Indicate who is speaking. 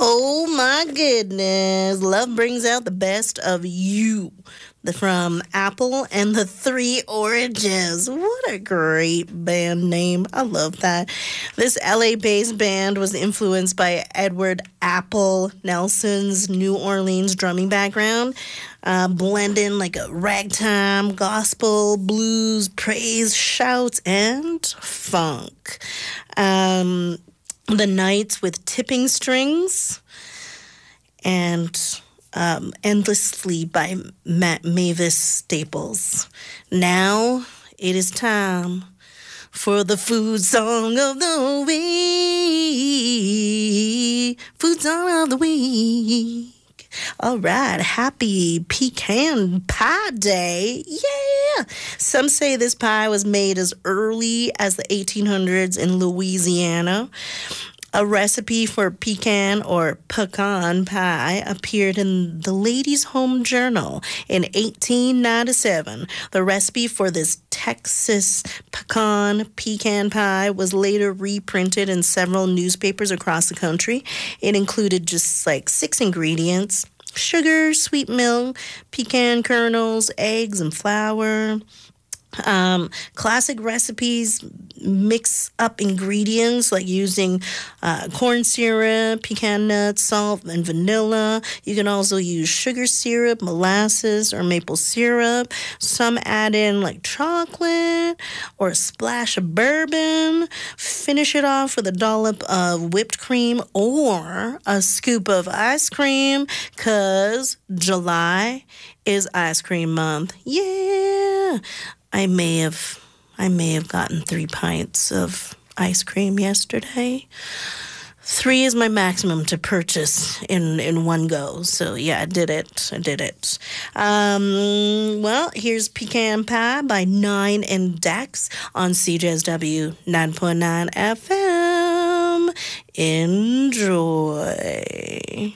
Speaker 1: Oh my goodness. Love brings out the best of you. From Apple and the Three Oranges. What a great band name. I love that. This LA based band was influenced by Edward Apple Nelson's New Orleans drumming background, blending like a ragtime, gospel, blues, praise, shouts, and funk. The Nights with Tipping Strings and Endlessly by Mavis Staples. Now it is time for the food song of the week. Food song of the week. All right, happy pecan pie day. Yeah. Some say this pie was made as early as the 1800s in Louisiana. A recipe for pecan or pecan pie appeared in the Ladies' Home Journal in 1897. The recipe for this Texas pecan pie was later reprinted in several newspapers across the country. It included just like 6 ingredients: sugar, sweet milk, pecan kernels, eggs, and flour. Classic recipes mix up ingredients like using corn syrup, pecan nuts, salt, and vanilla. You can also use sugar syrup, molasses, or maple syrup. Some add in like chocolate or a splash of bourbon. Finish it off with a dollop of whipped cream or a scoop of ice cream, because July is ice cream month. Yeah. I may have gotten 3 pints of ice cream yesterday. 3 is my maximum to purchase in one go. So yeah, I did it. Well, here's Pecan Pie by Nine and Dex on CJSW 9.9 FM. Enjoy.